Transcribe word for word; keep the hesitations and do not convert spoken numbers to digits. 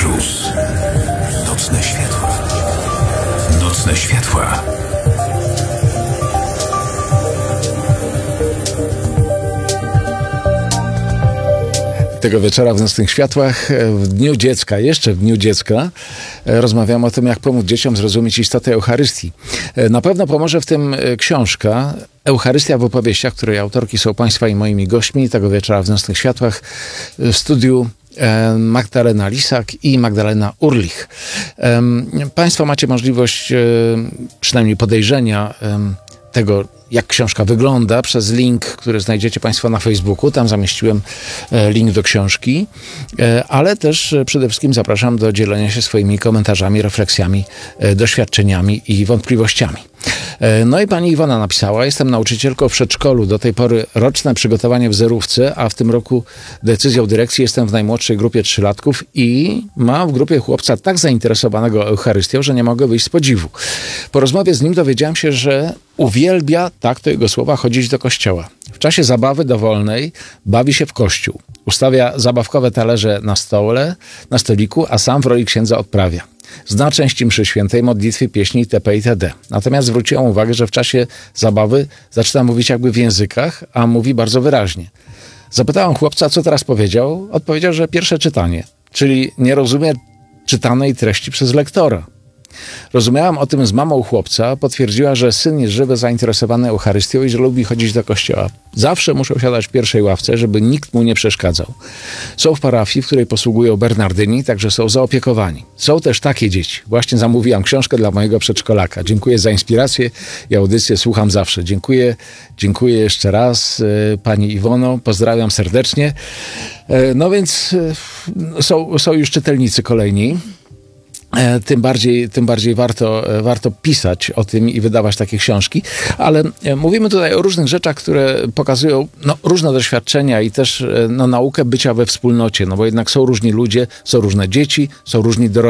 Plus. Nocne światła. Nocne światła. Tego wieczora w Nocnych Światłach, w Dniu Dziecka, jeszcze w Dniu Dziecka, rozmawiamy o tym, jak pomóc dzieciom zrozumieć istotę Eucharystii. Na pewno pomoże w tym książka Eucharystia w opowieściach, której autorki są Państwa i moimi gośćmi tego wieczora w Nocnych Światłach w studiu Magdalena Lisak i Magdalena Urlich. Państwo macie możliwość przynajmniej podejrzenia tego, jak książka wygląda, przez link, który znajdziecie Państwo na Facebooku. Tam zamieściłem link do książki, ale też przede wszystkim zapraszam do dzielenia się swoimi komentarzami, refleksjami, doświadczeniami i wątpliwościami. No i pani Iwona napisała: jestem nauczycielką w przedszkolu, do tej pory roczne przygotowanie w zerówce, a w tym roku decyzją dyrekcji jestem w najmłodszej grupie trzylatków i mam w grupie chłopca tak zainteresowanego Eucharystią, że nie mogę wyjść z podziwu. Po rozmowie z nim dowiedziałem się, że uwielbia, tak to jego słowa, chodzić do kościoła. W czasie zabawy dowolnej bawi się w kościół. Ustawia zabawkowe talerze na stole, na stoliku, a sam w roli księdza odprawia. Zna części mszy świętej, modlitwy, pieśni itp. itd. Natomiast zwróciłem uwagę, że w czasie zabawy zaczyna mówić jakby w językach, a mówi bardzo wyraźnie. Zapytałem chłopca, co teraz powiedział. Odpowiedział, że pierwsze czytanie, czyli nie rozumie czytanej treści przez lektora. Rozumiałam o tym z mamą chłopca, potwierdziła, że syn jest żywo zainteresowany Eucharystią i że lubi chodzić do kościoła. Zawsze muszą siadać w pierwszej ławce, żeby nikt mu nie przeszkadzał. Są w parafii, w której posługują Bernardyni, także są zaopiekowani. Są też takie dzieci. Właśnie zamówiłam książkę dla mojego przedszkolaka. Dziękuję za inspirację i audycję, słucham zawsze. Dziękuję, dziękuję jeszcze raz pani Iwono, pozdrawiam serdecznie. No więc są, są już czytelnicy kolejni. Tym bardziej, tym bardziej warto, warto pisać o tym i wydawać takie książki. Ale mówimy tutaj o różnych rzeczach, które pokazują no, różne doświadczenia i też no, naukę bycia we wspólnocie. No bo jednak są różni ludzie, są różne dzieci, są różni dorośli.